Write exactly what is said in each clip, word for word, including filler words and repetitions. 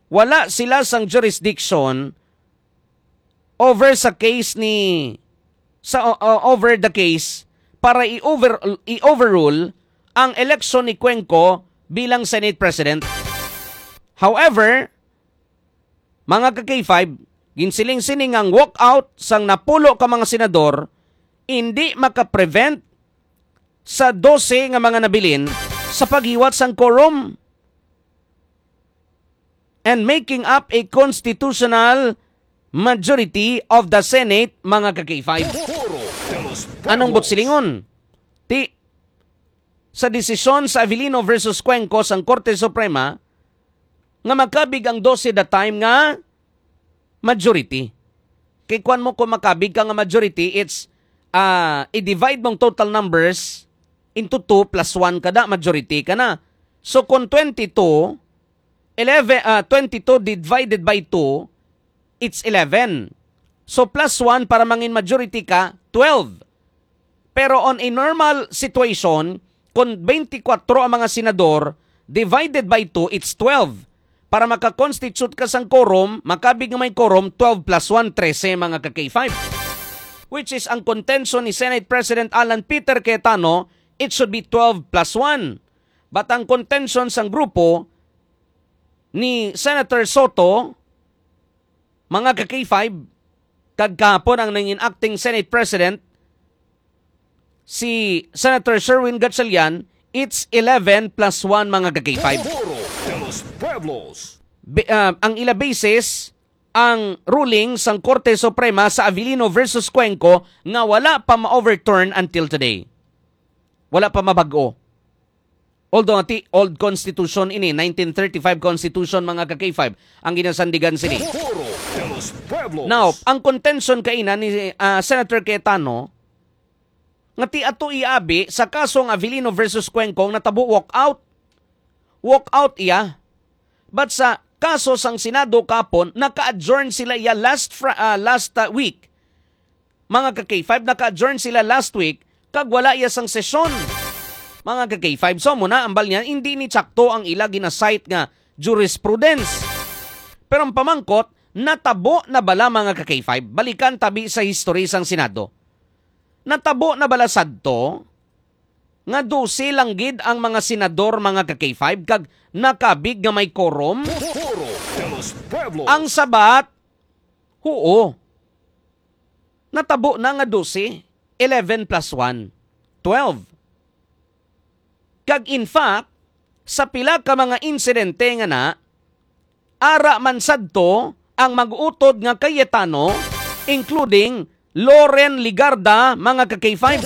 wala sila sang jurisdiction over sa case ni sa uh, over the case para i-over i-overrule ang election ni Cuenco bilang Senate President. However, mga ka-K five, ginsiling-sining ang walkout sang napulo ka mga senador, hindi makaprevent sa dose nga mga nabilin sa paghiwat sang quorum and making up a constitutional majority of the Senate, mga ka-K five. Anong butsilingon? Ti, sa desisyon sa Avellino versus Cuenco sang Korte Suprema, nga makabig ang dose the time nga majority. Kay kwan mo kung makabig ka nga majority, it's uh, i-divide mong total numbers into two plus one kada, majority ka na. So kung twenty-two, eleven, uh, twenty-two divided by two, it's eleven. So plus one para mangin majority ka, twelve. Pero on a normal situation, kung twenty-four ang mga senador, divided by two, it's twelve. Para makakonstitute ka sang quorum, makabig nga may quorum, twelve plus one, thirteen mga ka-K five. Which is ang contention ni Senate President Alan Peter Cayetano, it should be twelve plus one. But ang contention sang grupo ni Senator Soto, mga ka-K five, kagkapon ang nanging acting Senate President, si Senator Sherwin Gatchalian, it's eleven plus one mga ka-K five. Be, uh, ang ila basis ang ruling sang Korte Suprema sa Avellino versus Cuenco nga wala pa ma-overturn until today. Wala pa mabago. Although ati old constitution ini, nineteen thirty-five constitution mga ka-K five, ang ginasandigan sini. Now, ang contention kaina ni uh, Senator Cayetano, nga ti ato iabi sa kasong Avellino versus Cuenco natabo walkout. Walkout iya. But sa kaso sang Senado kapon, naka-adjourn sila iya last fra, uh, last uh, week. Mga ka-K five, naka-adjourn sila last week, kag wala iya sang sesyon. Mga ka-K five, so muna ambal niya, hindi ni tsakto ang ila ginasite nga jurisprudence. Pero ang pamangkot, natabo na bala mga ka-K five, balikan tabi sa history sang Senado. Natabo na bala sadto, nga dose lang gid ang mga senador mga ka-K five, kag nakabig nga may quorum. Ang sabat, huo. Natabo na nga dose, eleven plus one, twelve. Kag in fact, sa pila ka mga insidente nga na, ara man sadto ang mag-utod nga Cayetano, including Loren Ligarda, mga ka-K five.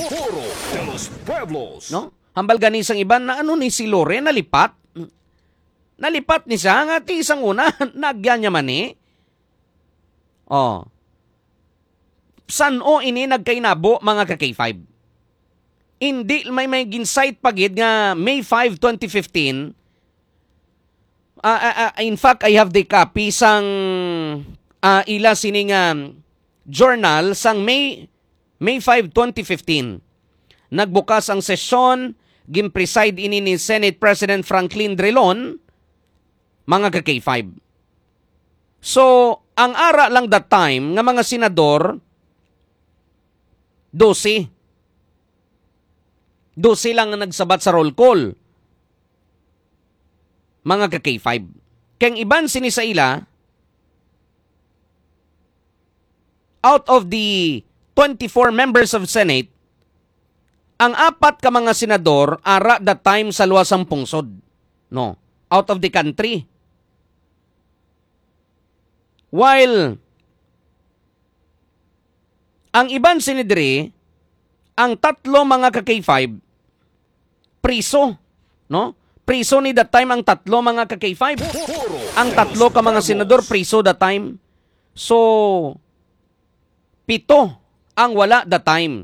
No? Hambal ganisang iban na ano ni si Loren, nalipat. Nalipat ni siya, nga ti isang una, nagyan niya man eh. Oh. San o ini nagkainabo, mga ka-K five? Hindi may may ginsight pagid nga May fifth, twenty fifteen. Uh, uh, uh, in fact, I have the copy sang uh, ila sining um, journal sang May May fifth, twenty fifteen. Nagbukas ang sesyon, gimpreside ini ni Senate President Franklin Drilon, mga ka-K five. So, ang ara lang that time nga mga senador, twelve. twelve lang ang nagsabat sa roll call. Mga ka-K five. Keng iban sini sa ila, out of the twenty-four members of Senate, ang apat ka mga senador ara that time sa luwasang pungsod. No, out of the country. While ang iban sinidri, ang tatlo mga ka-K five, priso, no? Priso ni that time ang tatlo mga ka-K five. Ang tatlo ka mga senador, priso that time. So, pito ang wala that time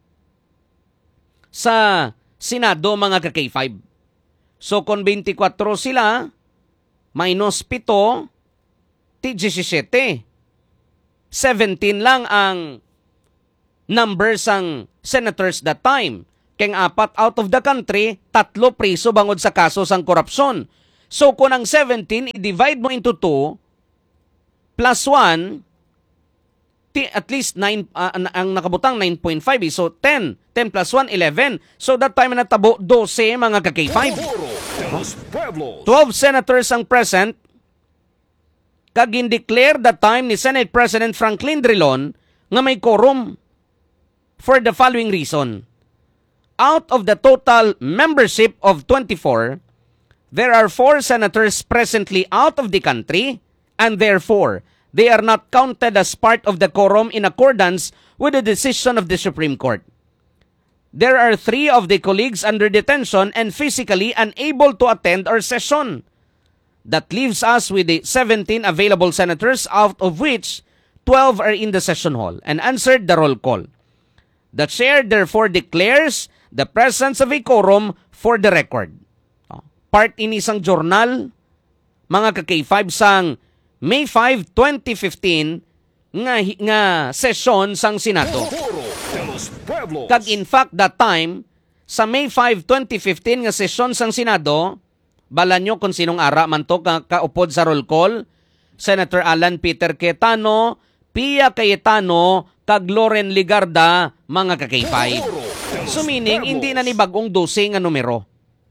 sa Senado, mga ka-K five. So, kung twenty-four sila, minus pito, ti seventeen. seventeen lang ang numbers ang senators that time. Keng apat out of the country, tatlo priso bangod sa kaso sang korupsyon. So kung ang seventeen, i-divide mo into two, plus one, t- at least nine, uh, ang nakabutang nine point five. Eh. So ten. ten plus one, eleven. So that time na natabo, twelve mga ka-K five. twelve senators ang present. Kag in-declare that time ni Senate President Franklin Drilon nga may quorum for the following reason. Out of the total membership of twenty-four, there are four senators presently out of the country, and therefore, they are not counted as part of the quorum in accordance with the decision of the Supreme Court. There are three of the colleagues under detention and physically unable to attend our session. That leaves us with the seventeen available senators, out of which twelve are in the session hall, and answered the roll call. The chair therefore declares the presence of a quorum for the record. Part in isang journal, mga ka-K five, sang May fifth, twenty fifteen, nga, nga session sang Senado. Kag in fact, that time, sa May fifth, twenty fifteen, nga session sang Senado, bala nyo kung sinong ara man to ka, kaupod sa roll call, Senator Alan Peter Cayetano, Pia Cayetano, kag Loren Ligarda, mga ka-K five. So meaning, hindi na ni bagong twelve nga numero.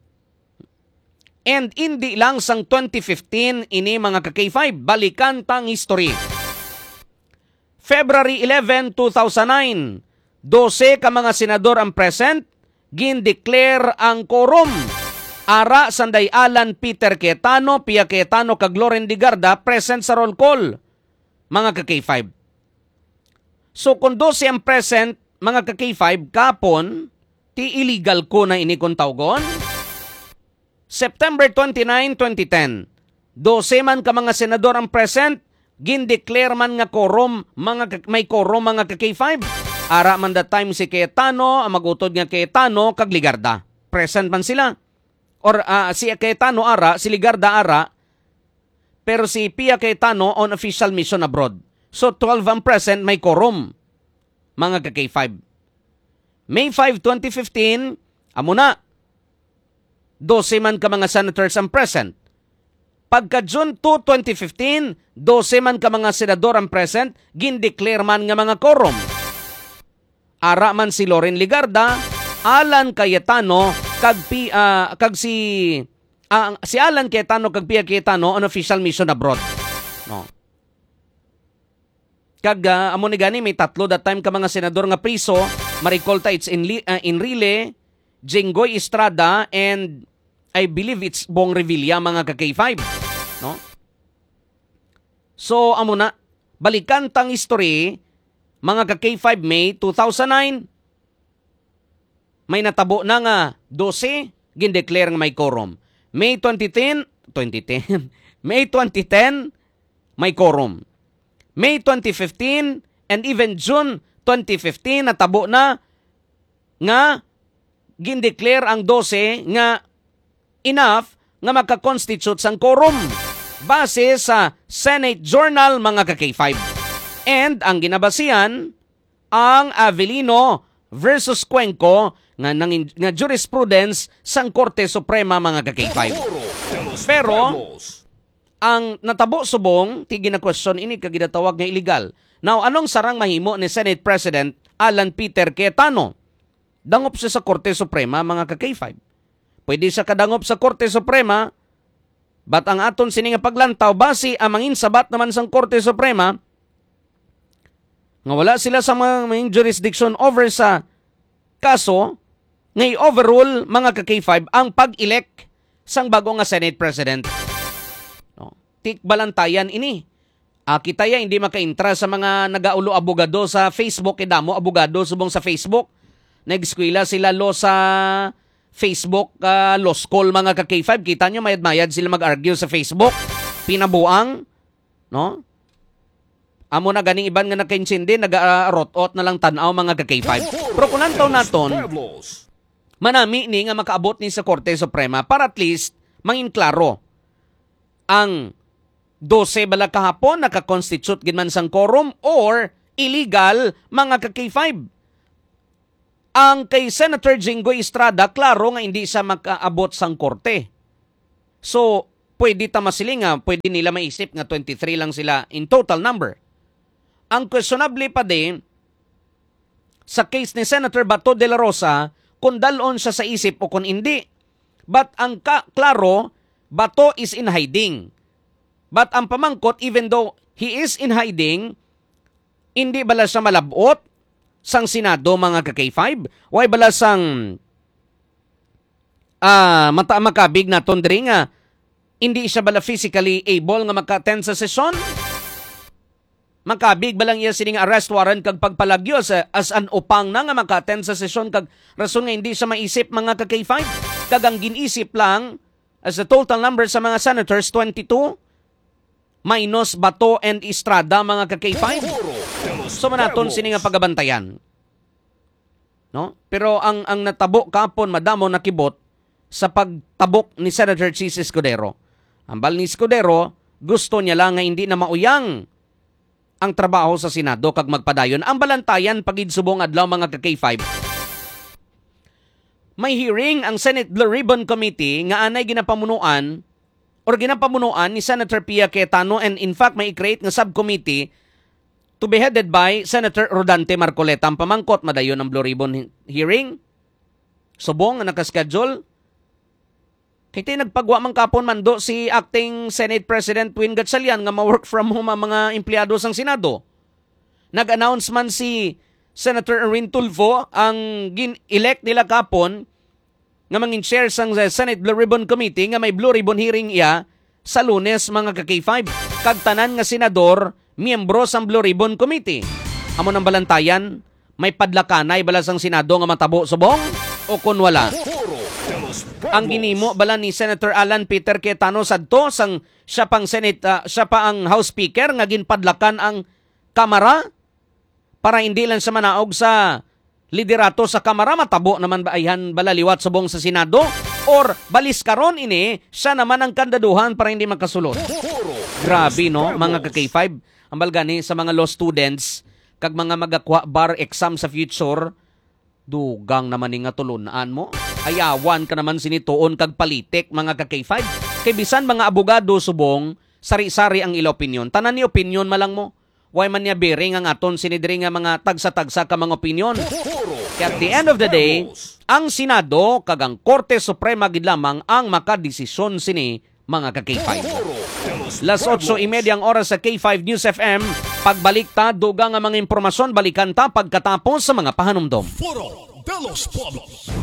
And hindi lang sang twenty fifteen ini mga ka-K five, balikan tang history. February eleventh, two thousand nine, twelve ka mga senador ang present, gin-declare ang quorum. Ara sanday Alan Peter Cayetano, Pia Cayetano, kag Loren Ligarda present sa roll call, mga ka-K five. So kung twelve ang present, mga ka-K five, kapon, ti illegal ko na ini kung tawgon. September twenty-ninth, twenty ten, twelve man ka mga senador ang present, gin-declare man nga quorum, mga, may quorum mga ka-K five. Ara man that time si Cayetano, ang magutod nga Cayetano, kag Ligarda. Present man sila. Or uh, si Cayetano ara, si Ligarda ara, pero si Pia Cayetano on official mission abroad. So twelve ang present, may quorum, mga ka-K five. May fifth, twenty fifteen, amo na, twelve man ka mga senators ang present. Pagka June second, twenty fifteen, twelve man ka mga senador ang present, gin-declare man nga mga quorum. Ara man si Loren Ligarda, Alan Cayetano, kag, P, uh, kag si, uh, si Alan Cayetano, kag Pia Cayetano on official mission abroad. No. Kag uh, amo ni gani may tatlo that time ka mga senador nga priso, Maricolta it's in, uh, Enrile, Jenggoy Estrada, and I believe it's Bong Revilla, mga ka-K five. No? So, amo na, balikan tang history, mga ka-K five, May two thousand nine, may natabo na nga twelve, gin-declare nga may quorum. May twenty ten, twenty ten, May twenty ten, may quorum. May twenty fifteen, and even June twenty fifteen, natabo na nga gin-declare ang twelve nga enough nga magka-constitute sang quorum base sa Senate Journal, mga ka-K five. And ang ginabasihan, ang Avellino versus Cuenco nga, nang, nga jurisprudence sang Korte Suprema, mga ka-K five. Pero, ang natabo subong, tigi na question ini kagidatawag nga illegal. Now, anong sarang mahimo ni Senate President Alan Peter Cayetano? Dangop siya sa Korte Suprema, mga ka-K five. Pwede siya kadangop sa Korte Suprema, but ang aton sininga paglantaw, base ang mangin sabat naman sa Korte Suprema, nga wala sila sa mga, mga jurisdiction over sa kaso, ngay overrule, mga ka-K five, ang pag-elect sang bago nga Senate President. No? Tik balantayan ini. Uh, kita ya, hindi makaintra sa mga nagaulo abogado sa Facebook, idamo abogado subong sa Facebook. Nag-eskwela sila lo sa Facebook, uh, law school, mga ka-K five. Kita nyo, mayad-mayad sila mag-argue sa Facebook. Pinabuang, no? Amo na ganing iban nga nakainchindi, nag-rotot na lang tanaw, mga ka-K five. Pero kung nantaw naton, manami ni nga makaabot ni sa Korte Suprema para at least mangin klaro ang twelve bala kahapon naka-constitute ginman sang quorum or illegal, mga ka-K five. Ang kay Senator Jenggoy Estrada, klaro nga hindi siya makaabot sang korte. So, pwede tamasiling nga, pwede nila maisip nga twenty-three lang sila in total number. Ang questionable pa din, sa case ni Senator Bato de la Rosa, kung dalon siya sa isip o kung hindi. But ang ka- klaro, Bato is in hiding. But ang pamangkot, even though he is in hiding, hindi bala siya malabot sang Senado mga ka-K five? Why bala sang ah, mata makabig na tondre nga hindi siya bala physically able nga maka-attend sa session? Makabig balang iya sining arrest warrant kag pagpalagyo sa as an upang na nga maka-attend sa session kag rason nga hindi siya maisip mga ka-K five? Kag ang ginisip lang as the total number sa mga senators twenty-two minus Bato and Estrada mga ka-K five. So manaton sini nga pagabantayan. No? Pero ang ang natabo kapon madamo nakibot sa pagtabok ni Senator Chis Escudero. Ang bal ni Escudero, gusto niya lang nga hindi na mauyang ang trabaho sa Senado kag magpadayon. Ang balantayan pagid subong adlaw mga ka-K five. May hearing ang Senate Blue Ribbon Committee nga anay ginapamunuan or ginapamunuan ni Senator Pia Cayetano, and in fact may i-create nga subcommittee to be headed by Senator Rodante Marcoleta. Ang pamangkot madayon ang Blue Ribbon hearing. Subong nga nakaschedule. Kaya tayo nagpagwa mang kapon mando si Acting Senate President Win Gatchalian nga ma-work from home ang mga empleyado sang Senado. Nag-announce man si Senator Erwin Tulfo ang gin-elect nila kapon nga mangin chair sang Senate Blue Ribbon Committee nga may Blue Ribbon hearing iya sa Lunes mga ka-K five. Kagtanan nga senador, miyembro sang Blue Ribbon Committee. Amo ng balantayan, may padlakanay bala sang Senado nga matabo subong o kun wala. Ang ginimo bala ni Senator Alan Peter Cayetano sadto sang siya pang Senate uh, siya pa ang House Speaker nga ginpadlakan ang Kamara para hindi lang sa manaog sa liderato sa Kamara, matabo naman ba ayhan balaliwat subong sa Senado, or balis karon ini siya naman ang kandidaduhan para hindi magkasulod. Grabe no mga ka-K five. Ang balgani sa mga law students kag mga magakwa bar exam sa future, dugang naman ni nga tulunaan mo. Ayawan ka naman sinituon kag politik mga ka-K five. Kay bisan mga abogado subong, sari-sari ang ila opinyon. Tanan ni opinyon malang mo. Why man niya bearing ang aton sinidiri nga mga tagsa-tagsa ka mga opinyon. Kaya at the end of the day, ang Senado kag ang Korte Suprema gid lamang ang makadesisyon sini mga ka-K five. Las otso y media ang oras sa K five News F M. Pagbalik ta, dugang nga mga impormasyon, balikan ta pagkatapos sa mga pahanumdom. Foro de los Pueblos.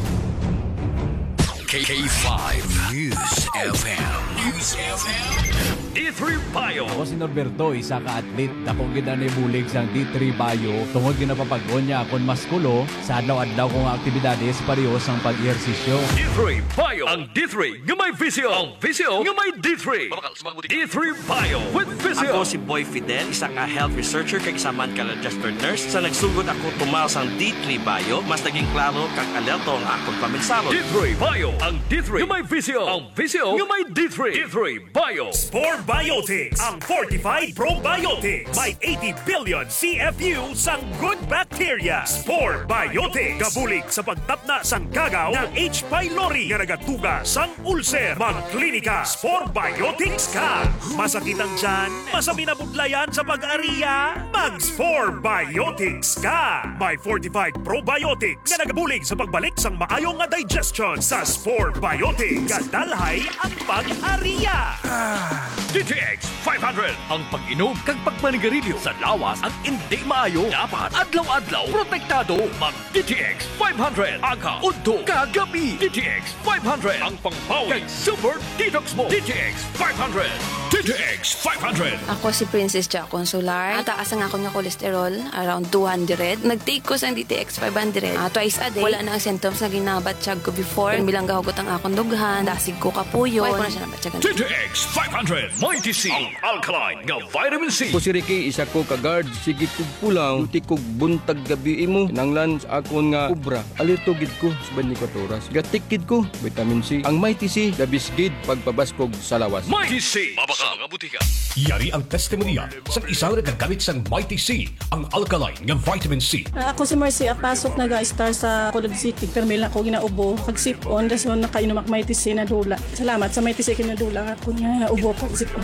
K five News F M. News F M. D three Bio. Ako si Norberto, isa ka atlet. Dakong gina ni bulig sang D three Bio. Tungod ginapapag-on niya akong maskulo sa adlaw-adlaw kong aktibidades pareho sang pag-ehersisyo. D three Bio. Ang D three nga may visyo. Ang visyo nga may D three. D three Bio with visyo. Ako si Boy Fidel, isa ka health researcher kag isa man ka registered nurse. Sa nagsugod ako tumaw sang D three Bio, mas naging klaro kag alerto ang akong paminsalo. D three Bio. Ang D three nga may visyo. Ang visyo nga may D three. D three Bio. Spore Biotics, ang fortified probiotics. May eighty billion C F U sang good bacteria. Spore Biotics. Gabulig sa pagtapna sang kagaw ng H. pylori nga nagatuga sang ulcer. Magklinika, Spore Biotics ka. Masakit ang tiyan, masami na budlayan sa pag-ariya. Mag-Spore Biotics ka. May fortified probiotics nga nagabulig sa pagbalik sang maayong nga digestion. Sa Spore Biotics, kadalhay ang pag-ariya. D T X five hundred. Ang pag-inom kag pagmanigarilyo sa lawas ang hindi maayo. Dapat adlaw-adlaw protektado. Mag D T X five hundred. Aga, udto, kagabi. D T X five hundred. Ang pangpawi kag super detox mo. D T X five hundred. D T X five hundred. Ako si Princess Jack Consular. Ataas ang ako ng cholesterol, around two hundred. Nag-take ko sa D T X five hundred. Uh, twice a day. Wala na ang symptoms na ginabatsyag ko before. Kung bilang gahugot ang akong dughan, dasig ko kapuyo. Wala ko na siya nabatyagan. D T X five hundred. May T C. Ang alkaline nga vitamin C. Ako si Ricky, isa ko ka-guard. Sige kog pulang, duty kog buntag gabi imo. Kinanglan sa akon nga kubra. Alerto gid ko sa twenty-four oras. Gatik gid ko, vitamin C. Ang May T C, the biskid pagpabaskog sa lawas. May T C. Mabakal mga butika. Yari ang testimonya sa isang nagagamit sa Mighty C, ang alkaline nga vitamin C. Ah, ako si Marcy, apasok nag-star sa Colod City. Permil ako ginaubo. Pag-sip-on, das mo nakainom ak Mighty C na dula. Salamat sa Mighty C kinadula ako niya. Ubo pag-sip-on.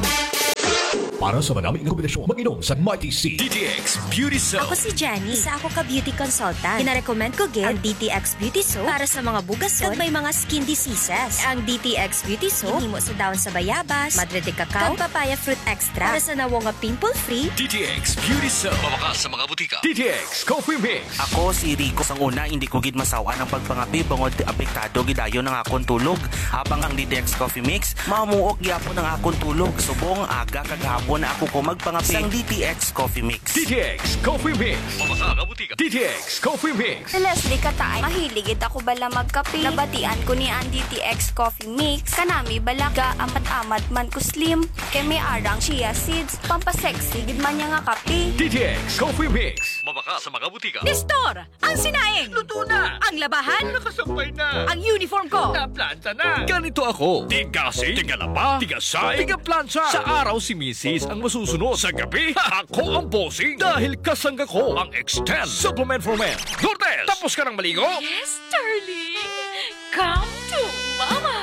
Para sa maraming kombinasyon, mag-inom sa Mighty C. D T X Beauty Soap. Ako si Jenny. Isa ako ka-beauty consultant. Gina-recommend ko gid ang D T X Beauty Soap para sa mga bugason kag may mga skin diseases. Ang D T X Beauty Soap himo sa daon sa bayabas, madre de cacao, kag papaya fruit extra para sa nawo nga pimple-free. D T X Beauty Soap. Mabakas sa mga butika. D T X Coffee Mix. Ako si Rico. Sang una, hindi ko gid masawa ng pagpangapi bangod apektado gidayo ng akong tulog. Habang ang D T X Coffee Mix, mamuok gyapon ang akong tulog. Subong aga kag hapon na ako ko magpangapi sang D T X Coffee Mix. D T X Coffee Mix. Mabasa nga butika. D T X Coffee Mix. Si Leslie Kataay, mahiligid ako bala magkape. Nabatian ko ni ang D T X Coffee Mix. Kanami bala ga amat-amat man ko slim. Kay may arang chia seeds. Pampasexy, gid man niya nga kape. D T X Coffee Mix. Mabakas sa mga butika. Nestor! Ang sinaing! Luto na! Ang labahan! Nakasampay na! Ang uniform ko! Naplanta na! Ganito ako. Tigasi, tigalapa, tigasay, tigaplansya. Sa araw si Missus ang masusunod. Sa gabi, ako ang bossing. Dahil kasangga ko ang Extend Supplement for Men. Lourdes, tapos ka ng maligo? Yes, darling! Come to Mama!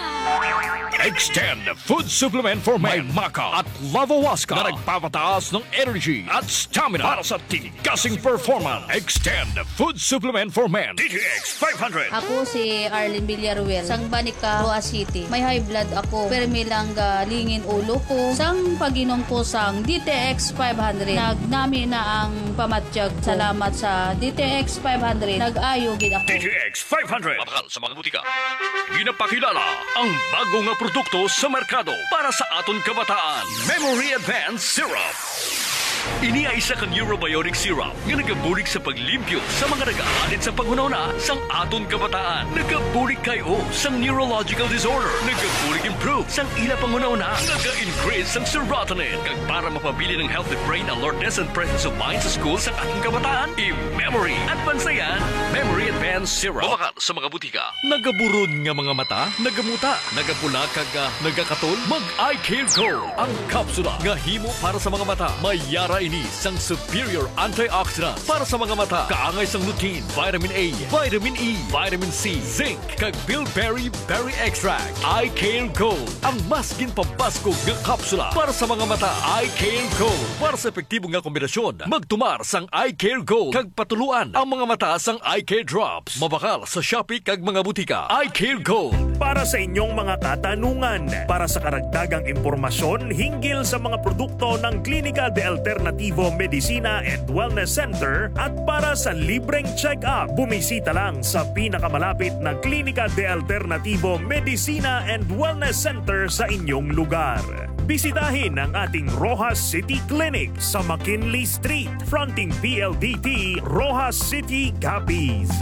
Extend Food Supplement for Men. May Maca at Lavawaska na nagpapataas ng energy at stamina para sa tigasing performance. Extend Food Supplement for Men. D T X five hundred. Ako si Arlene Villaruel, sang Banica, Roa City. May high blood ako, pero may lang lingin ulo ko. Sang paginom ko sang D T X five hundred, nagnami na ang pamatsyag. Salamat sa D T X five hundred, nag-ayo gid ako. D T X five hundred. Mabakal sa mga butika. Ginapakilala ang bago nga produkto sa merkado para sa aton kabataan. Memory Advanced Syrup. Ini ay isa ka neurobiotic syrup nga nagabulig sa paglimpyo sa mga nag-aalit sa panghunahuna sang aton kabataan. Nagabulig kayo sang neurological disorder. Nagabulig improve sang ila panghunahuna. Naga-increase sang serotonin. Kag para mapabili ng healthy brain alertness and presence of mind sa school sa ating kabataan, i-memory at bansayan. Memory Advanced Syrup. Mabakan sa mga butika. Nagaburon nga mga mata, nagamuta, nagapula kag uh, nagakatol. Mag-eye care Gold. Ang kapsula nga himo para sa mga mata. Mayara ini sang superior antioxidant para sa mga mata. Kaangay sang lutein, vitamin A, vitamin E, vitamin C, zinc, kag bilberry berry extract. Eye Care Gold, ang mas ginpabaskog nga kapsula para sa mga mata. Eye Care Gold, para sa epektibo nga kombinasyon. Magtumar sang Eye Care Gold kag patuluan ang mga mata sang Eye Care Drops. Mabakal sa Shopee kag mga butika. Eye Care Gold. Para sa inyong mga katanungan, para sa karagdagang impormasyon hinggil sa mga produkto ng Klinika de Alternativo Medicina and Wellness Center at para sa libreng check-up, bumisita lang sa pinakamalapit na Klinika de Alternativo Medicina and Wellness Center sa inyong lugar. Bisitahin ang ating Rojas City Clinic sa McKinley Street, fronting P L D T, Rojas City, Capiz.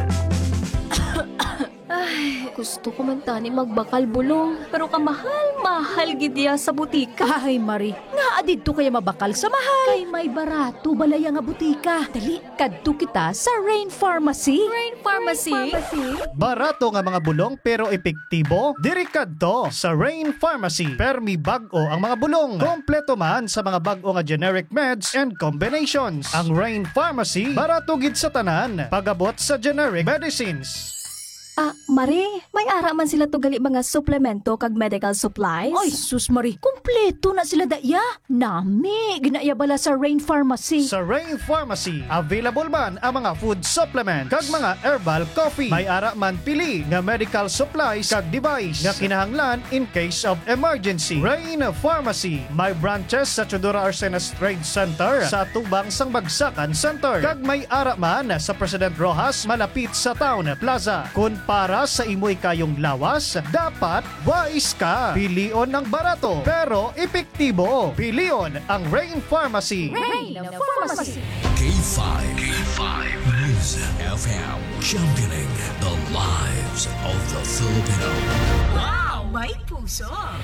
Ay, gusto ko man tani magbakal bulong, pero kamahal-mahal gidya sa butika. Ay, Mari, nga adito kaya mabakal sa mahal. Kay may barato balaya nga butika. Dali, kadto kita sa Rain Pharmacy. Rain Pharmacy? Rain Pharmacy? Barato nga mga bulong pero epektibo? Diri kadto sa Rain Pharmacy. Permi bag-o ang mga bulong. Kompleto man sa mga bag-o nga generic meds and combinations. Ang Rain Pharmacy, barato gid sa tanan, pagabot sa generic medicines. Ah, Mari, may ara man sila to gali mga suplemento kag medical supplies? Ay, sus Mari, kumpleto na sila daya. Nami, ginaya bala sa Rain Pharmacy. Sa Rain Pharmacy, available man ang mga food supplement kag mga herbal coffee. May ara man pili nga medical supplies kag device nga kinahanglan in case of emergency. Rain Pharmacy, may branches sa Chodora Arsenas Trade Center, sa Tubang Sang Bagsakan Center, kag may ara man sa President Rojas malapit sa Town Plaza. Kun para sa imoy kayong lawas, dapat wise ka. Pilion ng barato, pero epektibo. Pilion ang Rain Pharmacy. Rain Pharmacy. K five. K five. News F M. Championing the lives of the Filipino. Wow! May puso!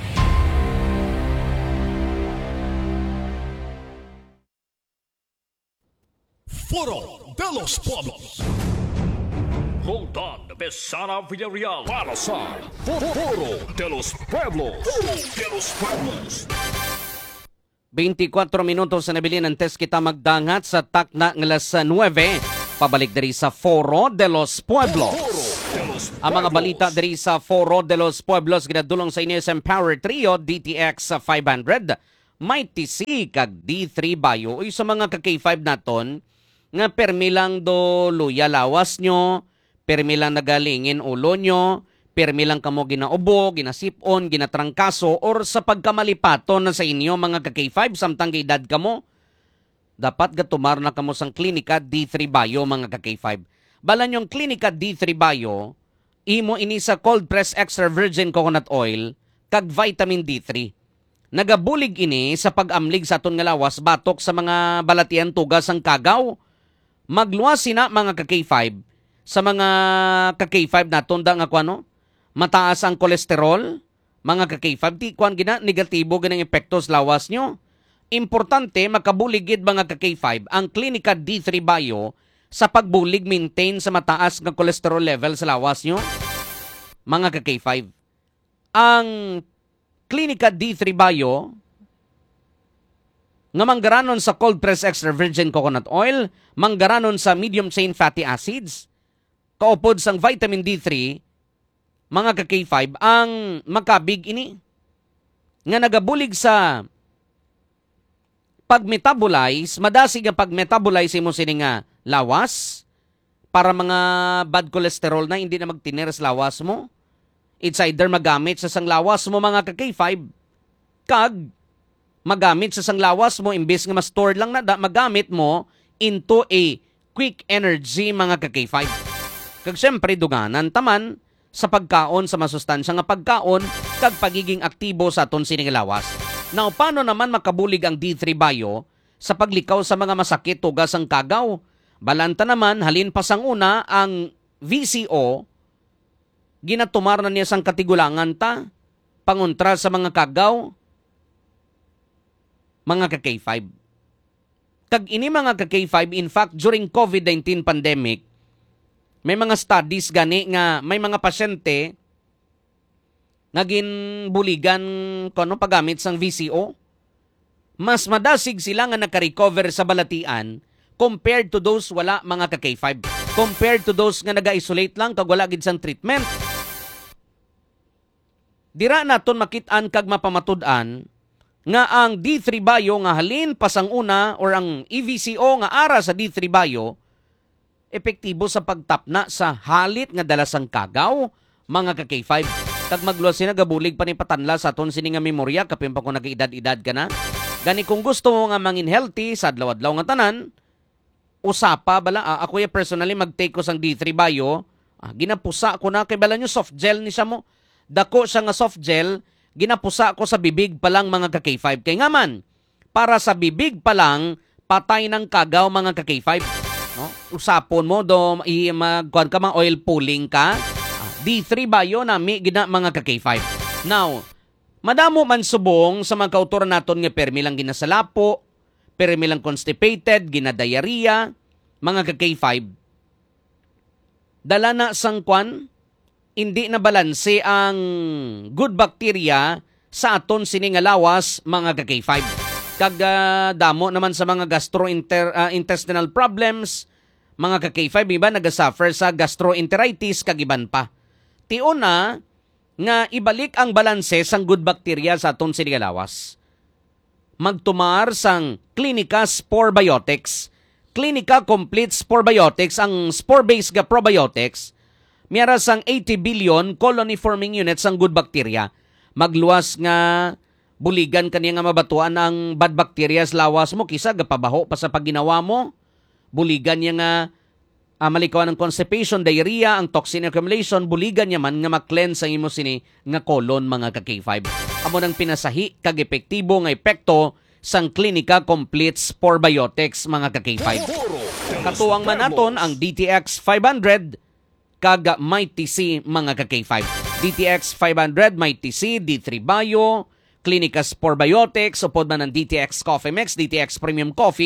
Foro de los Pueblos. Roldan Besana Villarreal para sa Foro de los Pueblos. Foro de los Pueblos. twenty-four minutos na nabili ng test kita magdangat sa takna ng alas nine. Pabalik dari sa Foro de los Pueblos. Ang mga balita dari sa Foro de los Pueblos ginadulong sa inyo sa Empower Trio D T X five hundred. May T C kag D three Bayo. Uy, sa mga ka K five naton nga permi lang do luya lawas nyo, permi lang nagalingin ulo nyo, permi lang kamo ginaubo, ginasipon, ginatrangkaso, or sa pagkamalipaton na sa inyo mga ka K five samtang edad kamo, dapat gatumar na kamo sang klinika D three Bayo mga ka K five. Balan yung klinika D three Bayo, imo ini sa cold press extra virgin coconut oil kag vitamin D three. Nagabulig ini sa pag-amlig sa aton nga lawas batok sa mga balatian tugas ang kagaw. Magluwas sina mga ka K five sa mga ka K five naton da nga kuano, mataas ang kolesterol, mga ka K five ti kuan gina negatibo ganang epekto sa lawas nyo. Importante makabuligid mga ka K five ang klinika D three Bayo sa pagbulig maintain sa mataas nga kolesterol level sa lawas nyo. Mga ka K five, ang klinika D three Bayo nga manggaranon sa cold press extra virgin coconut oil, manggaranon sa medium chain fatty acids, kaupod sang vitamin D three, mga ka K five, ang makabig ini nga nagabulig sa pag-metabolize, madasig ang pag-metabolize mo sini nga lawas para mga bad cholesterol na hindi na magtiner sa lawas mo. It's either magamit sa sang lawas mo mga ka K five, kag magamit sa sang lawas mo imbes nga ma-store lang na da, magamit mo into a quick energy mga ka K five. Kag syempre duganan taman sa pagkaon sa masustansya nga pagkaon kag pagiging aktibo sa aton sining lawas. Now, paano naman makabulig ang D three Bayo sa paglikaw sa mga masakit tugas ang kagaw? Balanta naman, halin pa sang una ang V C O, ginatumar na niya sang katigulangan ta, pangontra sa mga kagaw, mga ka K five. Kag ini mga ka K five, in fact, during COVID nineteen pandemic, may mga studies gani nga may mga pasyente naging buligan kono paggamit sang V C O. Mas madasig sila nga naka-recover sa balatian compared to those wala mga ka K five. Compared to those nga naga-isolate lang kag wala gid sang treatment. Dira naton makit-an kag mapamatud-an nga ang D three Bayo nga halin pasang una or ang E V C O nga ara sa D three Bayo epektibo sa pagtapna sa halit nga dalasang kagaw mga ka K five. Kag magluwas sina gabulig pa ni patanla sa aton sini nga memorya kapin pa ko nag-edad-edad ka na. Gani kung gusto mo nga mangin healthy sa adlaw-adlaw nga tanan, usapa bala ah, ako ya personally mag-take ko sang D three Bayo, ah, ginapusa ko na kay bala nyo soft gel ni siya mo. Dako siya nga soft gel, ginapusa ko sa bibig pa lang mga ka K five. Kay nga man, para sa bibig pa lang, patay ng kagaw mga ka K five. No? Usapon mo, do, i, magkuhan ka mga oil pulling ka. Ah, D three Bayo na mi gina mga ka K five. Now, madamo man subong sa mga kauturan naton nga permi lang ginasalapo, permi lang constipated, ginadiarrhea, mga ka K five. Dala na sang kwan, hindi na balanse ang good bacteria sa aton sining nga lawas mga ka K five. Kag uh, damo naman sa mga gastrointestinal uh, problems, mga ka K five, iba nagasuffer sa gastroenteritis kag iban pa. Tion na nga ibalik ang balanse sang good bacteria sa aton sining nga lawas. Magtumar sang Clinica Sporebiotics. Clinica Complete Sporebiotics, ang spore-based ga probiotics, miyara sang eighty billion colony-forming units ang good bacteria. Magluwas nga buligan kaniya nga mabatuan ang bad bacteria sa lawas mo, kisa gapabaho pa sa pagginawa mo. Buligan niya nga uh, malikawan ng constipation, diarrhea, ang toxin accumulation, buligan niya man nga mag-cleanse ang imo sini nga colon mga ka K five. Amo nang pinasahi kag epektibo nga epekto sang Clinica Complete Sporebiotics mga ka K five. Katuwang man naton ang D T X five hundred kag Mighty C mga ka K five. D T X five hundred, Mighty C, D three Bayo, Clinica Sporebiotics, upod man ng D T X Coffee Mix, D T X Premium Coffee,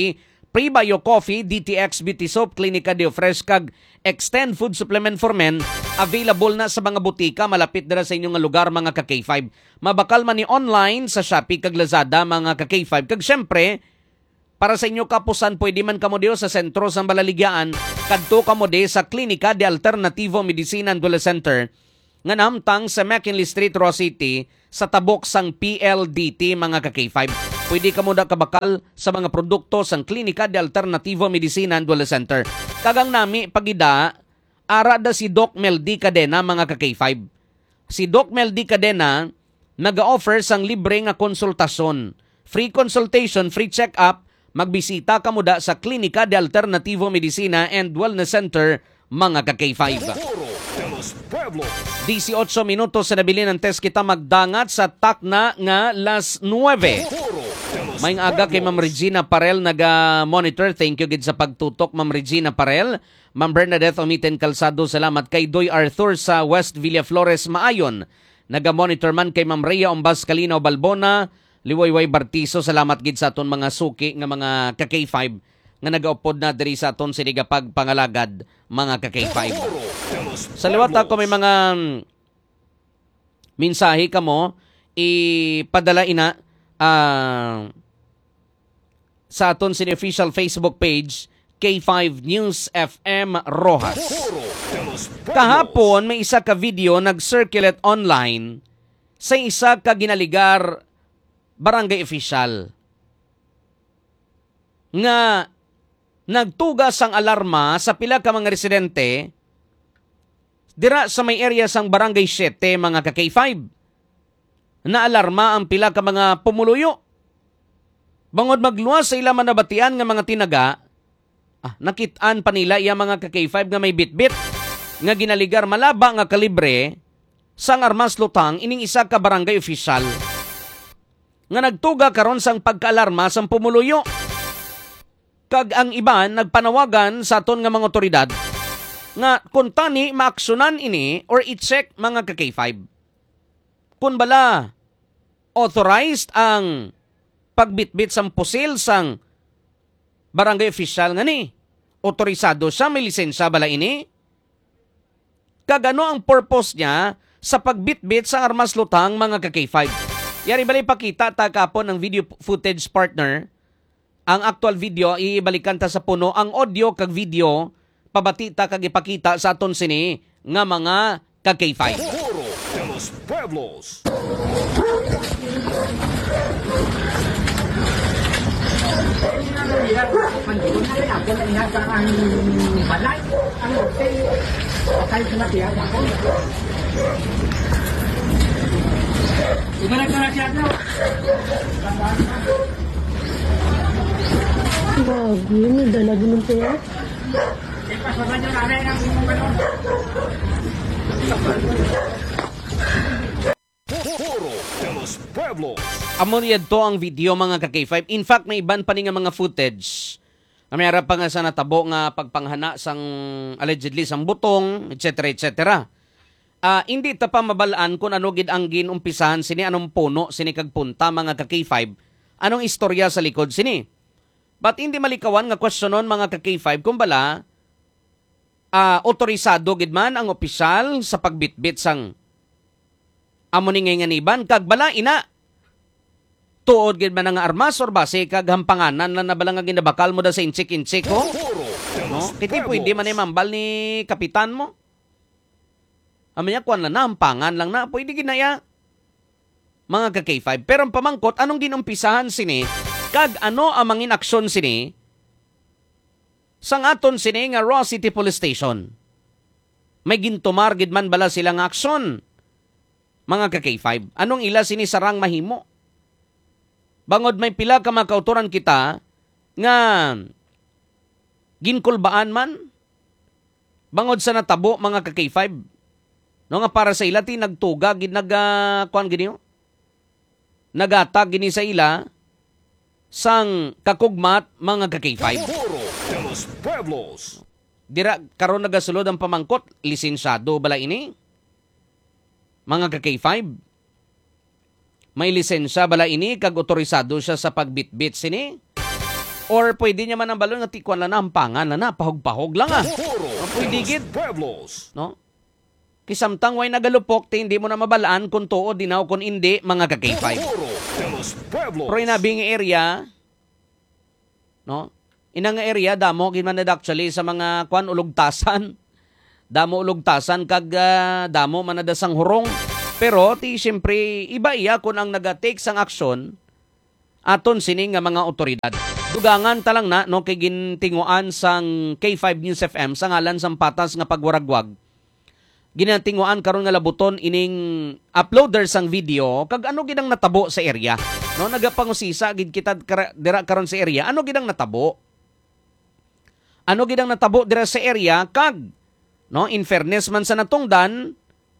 Prebio Coffee, D T X Beauty Soap, Clinica de Fresh kag Extend Food Supplement for Men, available na sa mga butika malapit dira sa inyong lugar mga ka K five. Mabakal man ni online sa Shopee kag Lazada mga ka K five. Kag syempre, para sa inyo kapusan, pwede man kamo diyo sa sentro sa Balaligaan, kadto kamo di sa Clinica de Alternativo Medicina and Wellness Center nga namtang sa McKinley Street, Ross City, sa tabok sang P L D T mga ka K five. Pwede ka mo da kabakal sa mga produkto sang Clinica de Alternativo Medicina and Wellness Center. Kagang nami pagida, ara da si Doc Mel D. Cadena mga ka K five. Si Doc Mel D. Cadena nag-offer sang libre nga konsultasyon. Free consultation, free check-up, magbisita ka mo da sa Clinica de Alternativo Medicina and Wellness Center mga ka K five. eighteen minutos sa nabili ng test kita magdangat sa takna nga las nueve. May aga kay Ma'am Regina Parel naga-monitor. Thank you gid sa pagtutok Ma'am Regina Parel. Ma'am Bernadette Omiten Calzado, salamat kay Doy Arthur sa West Villa Flores Maayon. Naga-monitor man kay Ma'am Rhea Ombas Calino Balbona, Liwayway Bartiso, salamat gid sa aton mga suki nga mga ka K five nga nagaupod na diri sa aton siniga pagpangalagad mga ka K five. Sa liwat ako may mga mensahe kamo ipadala ina uh, sa aton sini official Facebook page K five News F M Rojas. Kahapon may isa ka video nag-circulate online sa isa ka ginaligar barangay official nga nagtugas ang alarma sa pila ka mga residente dira sa may area sang barangay seven mga ka K five. Na alarma ang pila ka mga pumuluyo. Bangod magluwas sa ila manabatian nga mga tinaga, ah, nakitaan pa nila iya mga ka K five nga may bitbit nga ginaligar malaba nga kalibre sang armas lutang ining isa ka barangay official nga nagtuga karon sang pagkaalarma sang pumuluyo. Kag ang iban nagpanawagan sa aton nga mga otoridad nga kung tani maaksyonan ini or i-check mga ka K five. Kung bala authorized ang pagbitbit sang pusil sang barangay official nga ni. Otorisado siya, may lisensya bala ini. Kagano ang purpose niya sa pagbitbit sang armas lutang mga ka K five. Yari bali pakita ta kapon ng video footage partner. Ang actual video iibalikan ta sa puno, ang audio kag video pabati ta kag ipakita sa aton sini nga mga ka K five. Bago, may dalago ng pera. Amon yadto ang video mga ka K five. In fact, may iban pa ni nga mga footage. Mayara pa nga sa natabo nga pagpanghana sang allegedly sang butong, et cetera et cetera. Uh, hindi ta pa mabalaan kung ano gid ang ginumpisahan sini, anong puno sini kag punta mga ka K five. Anong istorya sa likod sini. But hindi malikawan nga questionon mga ka K five kung bala uh, otorisado gid man ang opisyal sa pagbitbit sang amo ni nga niban kag bala ina tuod gid man nga armas or base kag hampanganan na nabala nga ginabakal mo da sa inchik-inchik ko. No? Kiti pwede man mambal ni kapitan mo. Amanya kuan lang na hampangan lang na pwede ginaya. Mga ka K five. Pero ang pamangkot anong ginumpisahan sini kag ano ang mangin aksyon sini sang aton sini nga Ross City Police Station. May gintumar gid man bala sila nga aksyon. Mga ka K five. Anong ila sini sarang mahimo? Bangod may pila ka makauturan kita nga ginkulbaan man. Bangod sa natabo mga ka K five. No nga para sa ila ti nagtuga gid nag uh, kuan gid niyo. Nagatag gini sa ila sang kakugmat mga ka K five. Dira karon nagasulod ang pamangkot, lisensyado bala ini? Mga ka K five. May lisensya bala ini kag otorisado siya sa pagbitbit sini? Or pwede niya man ang balon nga tikuan lang na, ampangan lang na, pahog-pahog lang ah. Pwede gid. No? Kisamtang way nagalupok, ti hindi mo na mabalaan kung tuod dinaw kung hindi, mga ka-K five. Pero inabing area, no? Inang area, damo, ginmanad actually sa mga kwan ulugtasan. Damo ulugtasan, kag uh, damo manadasang hurong. Pero, ti siyempre, iba iya kung ang nagatake sang aksyon, aton sining nga mga otoridad. Dugangan talang na, no, kay gintinguan sang K five News F M sa ngalan sang patas nga pagwaragwag. Ginatinguan karon nga labuton ining uploader sang video, kag ano gidang natabo sa area. No, nagapangusisa gid kita kara, dira karon sa area. Ano gidang natabo? Ano gidang natabo dira sa area kag no, in fairness man sa natungdan,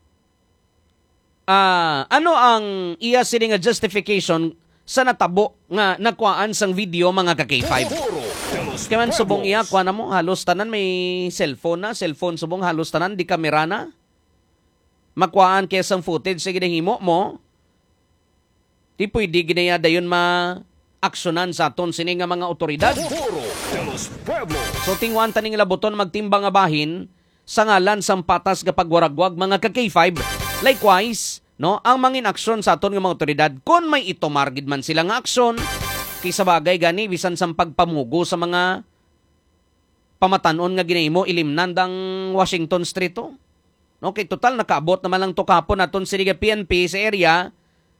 ah uh, ano ang iya sini nga justification sa natabo nga nakuhaan sang video, mga ka-K five. Kaya man subong iya, kuha na mo, halos tanan may cellphone na, cellphone subong halos tanan, di kamera na. Makuhaan kaya sang footage sa ginahimo mo, di pwede ginaya dayon ma-aksyonan sa aton sini nga mga otoridad. So tingwan taning labuton magtimbang nga bahin sa ngalan sang patas nga pagwaragwag, mga ka-K five. Likewise, no, ang mangin aksyon sa aton nga mga otoridad, kung may itomargid man sila nga aksyon, kaysa bagay gani, bisan sang pagpamugo sa mga pamatanon nga ginahimo, ilimnan dang Washington Street to. No, kay total nakaabot naman lang to kapon aton sila P N P sa area,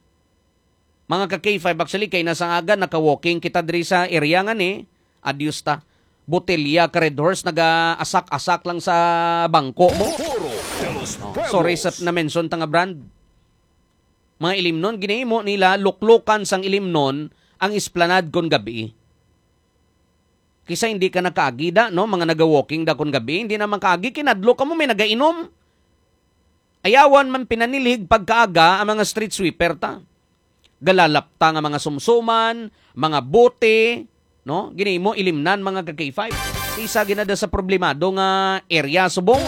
mga ka-K five actually, kay nasang aga, naka-walking kita diri sa area nga ni, adios ta. Botelya, ka Red Horse, naga-asak-asak lang sa bangko mo. No, sorry sa na-mention ta nga brand. Mga ilimnon, ginahimo nila, luklukan sang ilimnon, ang esplanade kon gabi. Kisa hindi ka nakaagida, no? Mga naga-walking da kon gabi, hindi naman kaagi, kinadlo ka mo, may nagainom. Ayawan man pinanilig pagkaaga ang mga street sweeper ta. Galalapta nga mga sumsuman, mga bote, no? Ginahimo ilimnan, mga ka-K five. Isa ginada sa problemado nga area subong.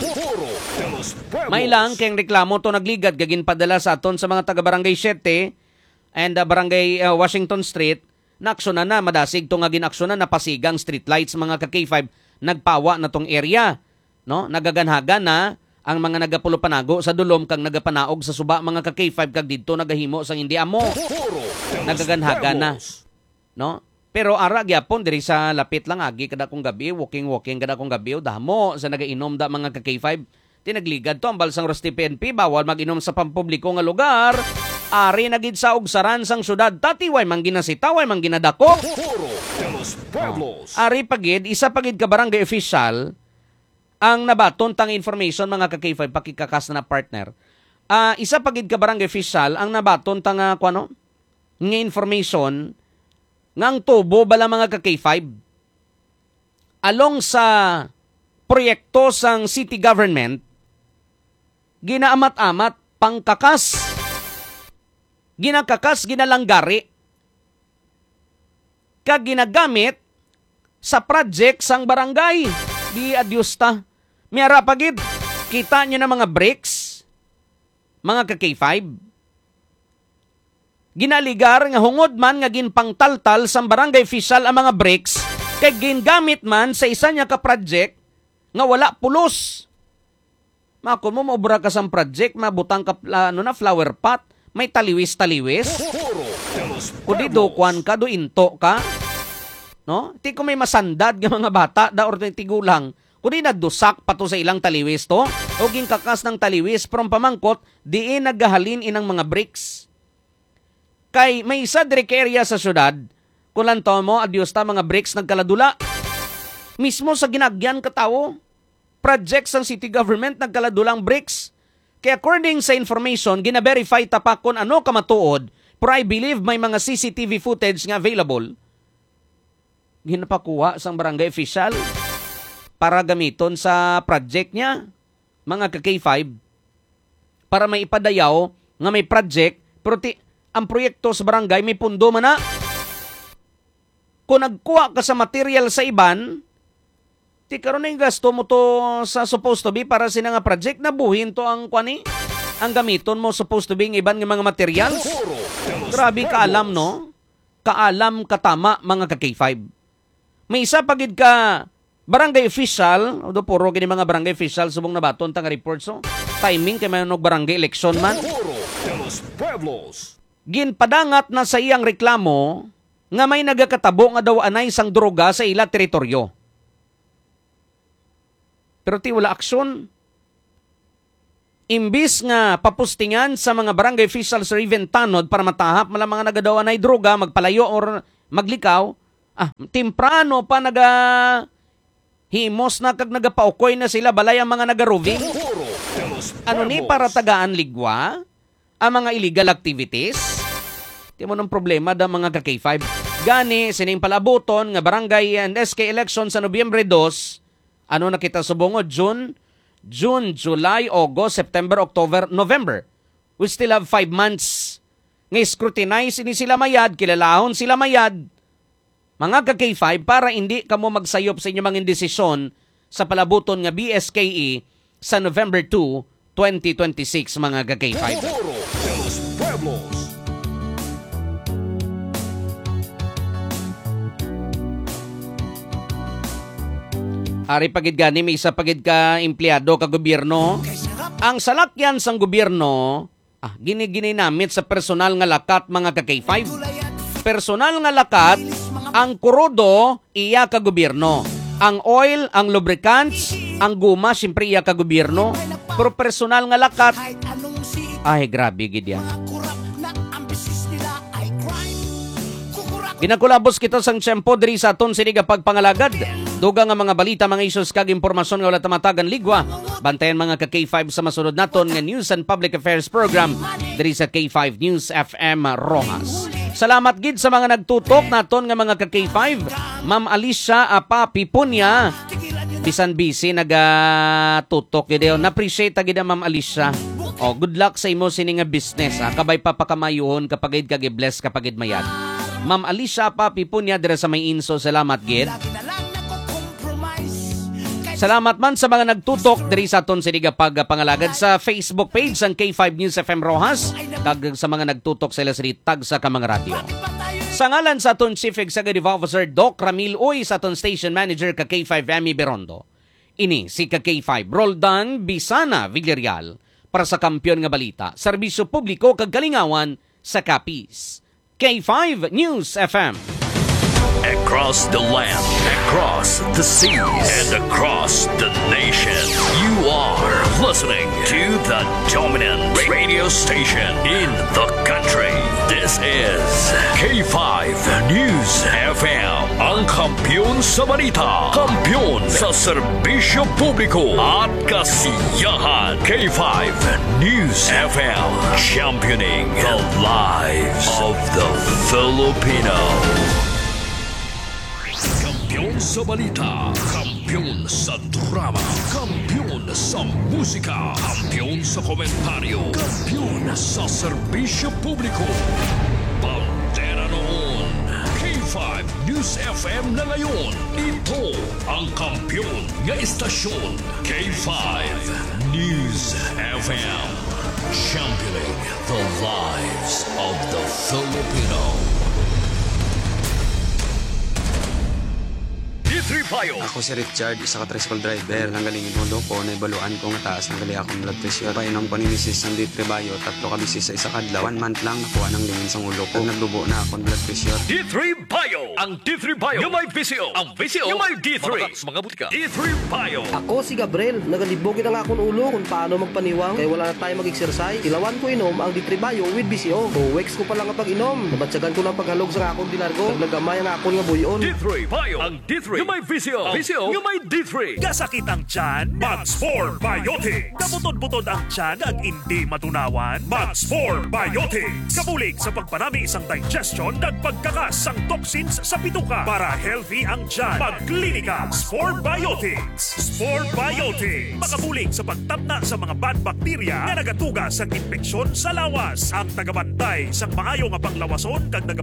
May lang kayong reklamo to nagligad gagin padala sa aton sa mga taga Barangay seven and uh, Barangay uh, Washington Street. Naaksyonan na, madasig to nga ginaksyonan na pasigang street lights, mga ka-K five. Nagpawa na tong area, no? Nagaganhaga na ang mga nagapulo panago sa dulom kang nagapanaog sa suba, mga ka-K five, kag didto nagahimo sang hindi amo. Nagaganhaga na, no? Pero ara gyapon diri sa lapit lang agi kada kong gabi, walking walking kada kong gabi, damo sa nagainom da, mga ka-K five. Tinagligad to ang balsang Rosti P N P, bawal mag-inom sa pampubliko nga lugar. Ari nagid sa ugsaran sang syudad, tati way man ginasita, way man ginadako. Oh. Ari pagid, isa pagid ka barangay official ang nabaton tang information, mga ka-K five, pakikakas na, na partner. Uh, isa pagid ka barangay official ang nabaton tang uh, kuano nga information ngang tubo bala, mga ka-K five. Along sa proyekto sang city government, ginaamat-amat pangkakas, ginakakas, ginalanggari, kag ginagamit sa project sang barangay. Di adyos ta. Miyara pagid, kita nyo na mga bricks, mga ka-K five. Ginaligar nga hungod man nga ginpangtaltal sang barangay official ang mga bricks, kay gingamit man sa isa niya ka project nga wala pulos. Makon mo, maubra ka sa project, mabutang ka, ano na, flower pot, may taliwis-taliwis. Kudi do, kwan ka, do into ka. No? Ti ko may masandad ng mga bata, da or tigulang, kudi nagdusak pato sa ilang taliwis to, o ginkakas ng taliwis, from pamangkot, diin naggahalin inang mga bricks. Kay may isa direct area sa syudad, kulanto mo, adyos ta, mga bricks nagkaladula. Mismo sa ginagyan katawo, projects ng city government nagkaladulang bricks. Kaya according sa information, gina-verify ta pa kung ano kamatuod, pero I believe may mga C C T V footage nga available. Ginapakuha sang barangay official para gamiton sa project niya, mga ka-K five, para may ipadayaw nga may project, pero ti, ang proyekto sa barangay may pundo man na. Kung nagkuha ka sa material sa iban, ti karon na yung gasto mo to sa supposed to be para sina nga project, nabuhin to ang kwani, ang gamiton mo supposed to be ng iban ng mga materials. Grabe kaalam, no? Kaalam katama, mga ka-K five. may isa pagid ka barangay official, o do puro gini mga barangay official subong nabaton tang reports so. Timing kay may nog barangay election man. Ginpadangat na sa iyang reklamo nga may nagakatabo nga daw anay sang droga sa ila teritoryo. Pero ti wala aksyon. Imbis nga papustingan sa mga barangay officials sa even tanod para matahap mala mga nagadawan ay droga, magpalayo or maglikaw, ah, temprano pa naga himos na kag nagapaukoy na sila balay ang mga nagaroving. Ano ni para tagaan ligwa ang mga illegal activities? Di mo ng problema da mga ka-K five. Gani, sining palabuton nga barangay and S K election sa Nobyembre two, ano nakita subongod, June, June, July, August, September, October, November. We still have five months. Ngay scrutinize ini sila mayad, kilalahon sila mayad. Mga ka-K five, para hindi kamo magsayop sa inyong mga indesisyon sa palabuton nga B S K E sa November two, twenty twenty-six, mga ka-K five. Ari pagid gani may isa pagid ka empleyado ka gobyerno. Ang salakyan sang gobyerno, ah, gini-ginamit sa personal nga lakat mga ka-K five. Personal nga lakat, ang kurodo iya ka gobyerno. Ang oil, ang lubricants, ang guma, siyempre iya ka gobyerno. Pero personal nga lakat, ay grabe gid yan. Ginakulabos kita sang tiyempo diri sa aton siniga pagpangalagad. Duga nga mga balita, mga isos kag impormasyon nga wala tamatagan ligwa. Bantayan mga ka-K five sa masunod naton nga News and Public Affairs Program diri sa K five News F M Rojas. Salamat gid sa mga nagtutok naton nga mga ka-K five. Ma'am Alicia Apa Pipunya, bisan busy nagatutok gid. Na-appreciate gid Ma'am Alicia. Oh, good luck sa imo sini nga business. Ha? Kabay pa pakamayuhon kapag gid kag bless kapag gid mayad. Ma'am Alicia Pa Pipunya dira sa may inso, salamat gid. Salamat man sa mga nagtutok diri sa aton siniga pagpangalagad sa Facebook page sang K five News F M Rojas kag sa mga nagtutok sa ilasri tag sa kamang radyo. Sa ngalan sa aton Chief Executive Officer Doc Ramil Uy, sa aton Station Manager ka K five Emmy Berondo. Ini si ka K five Roldan Bisana Villarreal para sa Kampiyon nga Balita, serbisyo publiko kag kalingawan sa Capiz. K five News F M. Across the land, across the seas, and across the nation, you are listening to the dominant radio station in the country. This is K five News F M, ang kampiyon sa balita, kampiyon sa serbisyo publiko at kasiyahan. K five News F M, championing the lives of the Filipino. Kampiyon sa balita, kampiyon sa drama, kampiyon sa musika, kampiyon sa komentaryo, kampiyon sa serbisyo publiko. Pantera noon, K five News F M na ngayon. Ito ang kampiyon nga istasyon, K five News F M. Championing the lives of the Filipino. Ako si Richard, isa ka tricycle driver. Nanggalingin mo ko, naibaluan ko nga taas ng gali akong blood pressure. Painom ko ni misis ng D three Bio, tatlo ka bisis sa isa kadlaw. One month lang nakuha ng lingin sa ulo ko. Nagdubo na akong blood pressure. D three Bio! Ang D three Bio yung may V C O. Ang V C O yung may D three. Mga, mga butika. D three Bio. Ako si Gabriel. Nagalibogin ang akong ulo kung paano magpaniwang. Kaya wala na tayo mag-exercise. Ilawan ko inom ang D three Bio with V C O. two weeks ko pa lang kapag inom. Nabatsagan ko lang paghalog sa akong dilargo. Naglagamay ang akong nga buyon. D three Bio. Ang D three yung may V C O. V C O yung may D three. Gasakit ang tiyan, Max four Biotics. Kabutod-butod ang tiyan ag hindi matunawan, Max four Biotics. Kabulig sa pagpanami isang digestion ag pagkakas ang toxins sa bituka para healthy ang tiyan. Pagklinika, Spore Biotics. Spore Biotics. Makabulig sa pagtabna sa mga bad bacteria na nagatugas sa infeksyon sa lawas. Ang tagabantay sa maayo nga panglawason kag nagabulig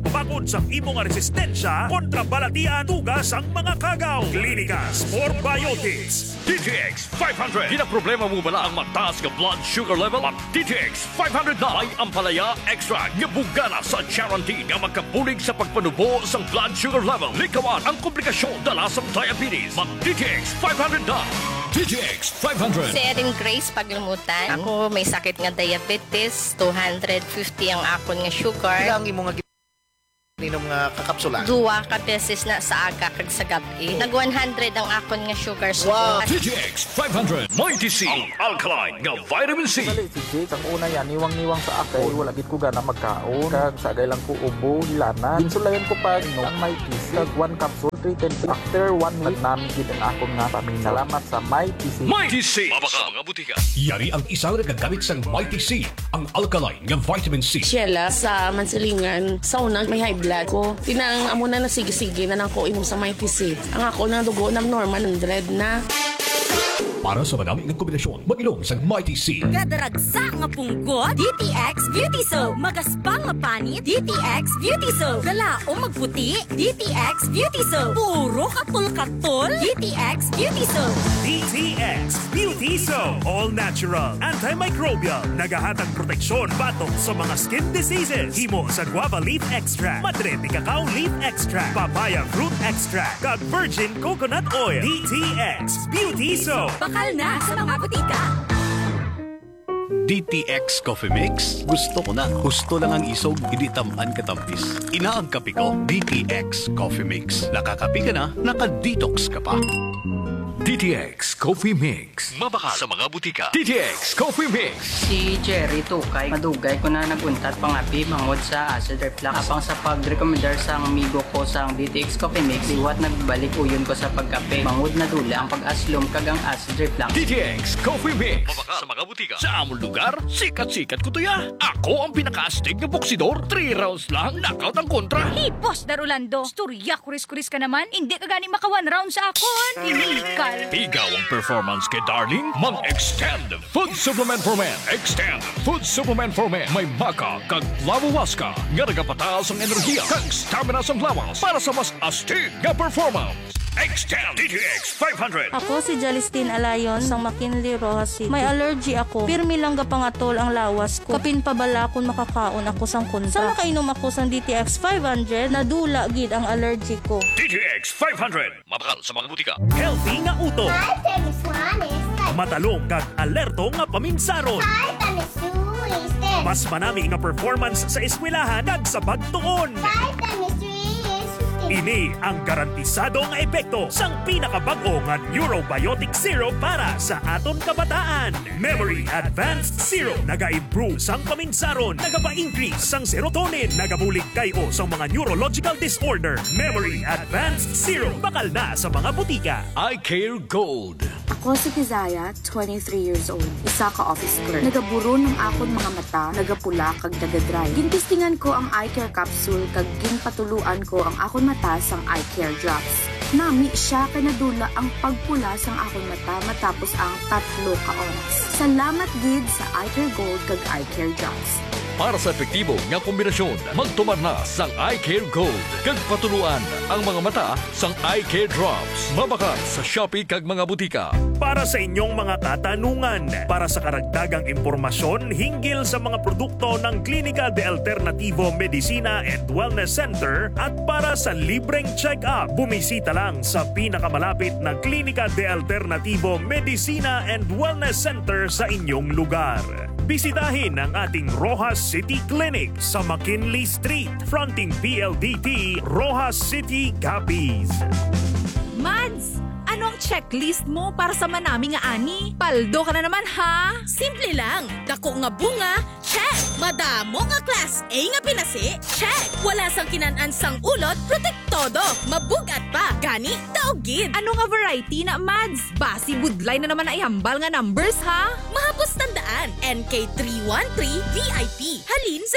Bakod sa imong resistensya kontra balatian tugas ang mga kagaw. Klinika Sport Biotics. D T X five hundred. Ginaproblema mo ba na ang mataas nga blood sugar level? Ang D T X five hundred na ay ang palaya extra nga bugana sa guarantee nga magkabulig sa pagpanubo sa blood sugar level. Likawan ang komplikasyon dala sa diabetes. Mag D T X five hundred na. D T X five hundred. Si Erin Grace Paglumutan. Ako may sakit nga diabetes, two hundred fifty ang akon nga sugar. Ilang imong nga ninom nga kakapsula? Duwa ka beses na sa aga kag sa gabi. Nag one hundred ang akon nga sugar. Wow. D T X five hundred. Mighty C. Ang alkaline nga vitamin C. Si Jake, ang una yan, niwang-niwang sa ako. Wala gid ko gana magkaon. Kag sagay lang ko ubo, hilana. Insulayan ko pa no, ang Mighty C. Kag one capsule, three times. After one week, namin gid ang akong nga paminalamat sa Mighty C. Mighty C. Mabaka mga butika. Yari ang isang nagagamit sa Mighty C. Ang alkaline nga vitamin C. Sheila, sa Mansilingan, sa unang may high blood ko. Tinang amo na na sige-sige na nako inom sa Mighty C. Ang ako na dugo ng normal one hundred na. Para sa madami ng kombinasyon, mag-inom sa Mighty C. Kadaragsa nga punggot, D T X Beauty Soap. Magaspang nga panit, D T X Beauty Soap. Galaong magputi, D T X Beauty Soap. Puro katul-katul, D T X Beauty Soap. D T X Beauty Soap. All natural, antimicrobial, nagahatag proteksyon batok sa mga skin diseases. Himo sa guava leaf extract, madre de cacao leaf extract, papaya fruit extract, kag virgin coconut oil. D T X Beauty Soap. Bakal na sa mga butika. D T X Coffee Mix. Gusto ko na. Gusto lang ang isog, hindi tamaan katampis. Ina ang kape ko, D T X Coffee Mix. Nakakape ka na, naka-detox ka pa. D T X Coffee Mix. Mabaka sa mga butika. D T X Coffee Mix. Si Jerry Tukay, madugay ko na naguntat pangapi mangod sa acid reflux. Apang sa pag-recommendar sa amigo ko sa D T X Coffee Mix, iwat nagbalik uyon ko sa pagkape. Mangod na dula ang pag-aslom kagang acid reflux. D T X Coffee Mix. Mabaka sa mga butika. Sa among lugar, sikat-sikat ko tuya. Ako ang pinaka-astig na boksidor. Three rounds lang, knockout ang kontra. Hey, Boss Darulando, storya kuris-kuris ka naman. Hindi ka gani maka one round sa akon. Tinikal. Pigaw ang performance kay Darling. Mag-extend Food Supplement for Men. Extend Food Supplement for Men. May baka kag lawawaska nga nagapataas ang enerhiya kag stamina sa lawas para sa mas astig nga performance. Extend D T X five hundred. Ako si Jalistine Alayon sang McKinley Rojas City. May allergy ako. Pirmi lang gapangatol ang lawas ko. Kapin pabala kung makakaon ako sang kontra. Sa makainom ako sang D T X five hundred, nadula gid ang allergy ko. D T X five hundred. Mabakal sa mga butika. Healthy nga uto. Matalong kag alerto nga paminsaron. Mas manami nga performance sa eskwelahan kag sa pagtuon. Ini ang garantisado nga epekto sang pinakabag-o nga Neurobiotic Syrup para sa aton kabataan. Memory Advanced Syrup naga-improve sang paminsaron, nagapa-increase sang serotonin, nagabulig kayo sang mga neurological disorder. Memory Advanced Syrup bakal na sa mga butika. I Care Gold. Ako si Kizaya, twenty-three years old. Isa ka office clerk. Nagaburo ng akon mga mata, nagapula kag nagadry. Gintistingan ko ang eye care capsule kag ginpatuluan ko ang akon mata sang eye care drops. Nami siya kay nadula ang pagpula sang akon mata matapos ang tatlo ka oras. Salamat gid sa Eye Care Gold kag Eye Care Drops. Para sa epektibo nga kombinasyon, magtumar na sang Eye Care Gold. Kag patuluan ang mga mata sang Eye Care Drops. Mabaka sa Shopee kag mga butika. Para sa inyong mga katanungan, para sa karagdagang impormasyon hinggil sa mga produkto ng Klinika de Alternativo Medicina and Wellness Center at para sa libreng check-up, bumisita lang sa pinakamalapit na Klinika de Alternativo Medicina and Wellness Center sa inyong lugar. Bisitahin ang ating Rojas City Clinic sa McKinley Street, fronting P L D T, Rojas City, Capiz. Mads! Ano ang checklist mo para sa manami nga ani? Paldo ka na naman ha? Simple lang. Dako nga bunga, check. Madamo nga class A nga pinasi, check. Wala sang kinanan sang ulod, protektodo. Mabugat pa. Gani, daogid. Ano nga variety na, Mads? Basi budlay na naman na ihambal nga numbers ha? Mahapos tandaan, N K three one three V I P. Halin sa